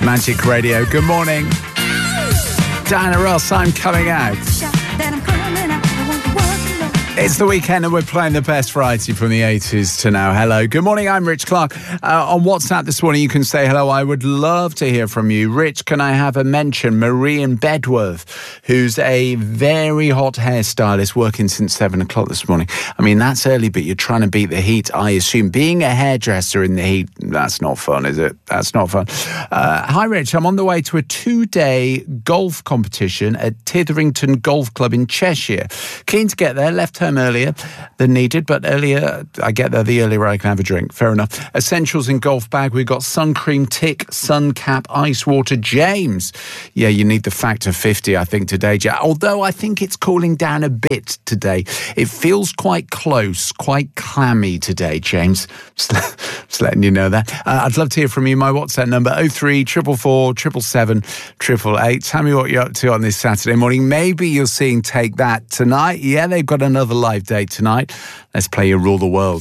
Magic Radio. Good morning. Diana Ross, I'm coming out. It's the weekend and we're playing the best variety from the 80s to now. Hello. Good morning, I'm Rich Clark. On WhatsApp this morning, you can say hello. I would love to hear from you. Rich, can I have a mention? Marie in Bedworth, who's a very hot hairstylist working since 7 o'clock this morning. I mean, that's early, but you're trying to beat the heat, I assume. Being a hairdresser in the heat, that's not fun, is it? That's not fun. Hi, Rich. I'm on the way to a 2-day golf competition at Titherington Golf Club in Cheshire. Keen to get there. Left home earlier than needed, but earlier, I get there, the earlier I can have a drink. Fair enough. Essentials in golf bag. We've got sun cream, tick, sun cap, ice water. James. Yeah, you need the factor 50, I think, today. Although I think it's cooling down a bit today. It feels quite close, quite clammy today, James. Just letting you know that. I'd love to hear from you. My WhatsApp number, 03 444 777 888. Tell me what you're up to on this Saturday morning. Maybe you're seeing Take That tonight. Yeah, they've got another live date tonight. Let's play your Rule the World.